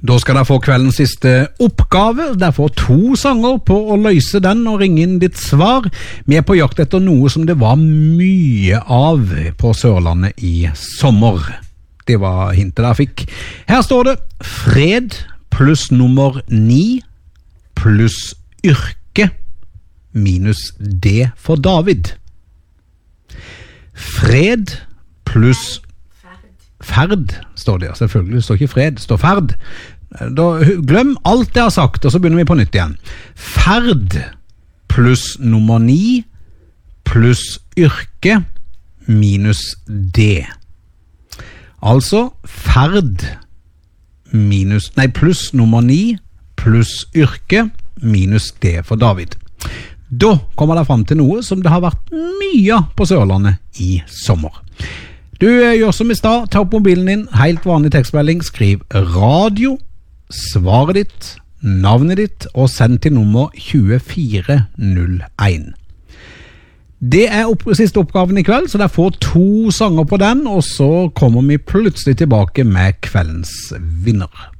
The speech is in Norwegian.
Da skal dere få kveldens siste oppgave. Dere får 2 sanger på å løse den og ringe inn ditt svar. Vi er på jakt etter noe som det var mye av på Sørlandet i sommer. Det var hintet dere fikk. Her står det fred pluss nummer 9 pluss yrke minus D for David. Fred pluss ferd, står det. Selvfølgelig, det står ikke fred, det står ferd. Da, glem alt jeg har sagt, og så begynner vi på nytt igjen. Ferd pluss nummer 9 pluss yrke minus D. Altså ferd pluss nummer 9 pluss yrke minus D for David. Da kommer det frem til noe som det har vært mye av på Sørlandet i sommer. Du gjør som i stad, ta opp mobilen din, helt vanlig tekstmelding, skriv radio, svaret ditt, navnet ditt, og send til nummer 2401. Det er siste oppgaven i kveld, så der får 2 sanger på den, og så kommer vi plutselig tilbake med kveldens vinner.